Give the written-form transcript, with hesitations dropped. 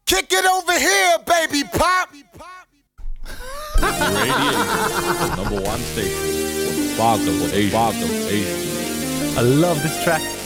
Kick it over here, baby pop. Radio, the number one station for Boggle Asian. I love this track.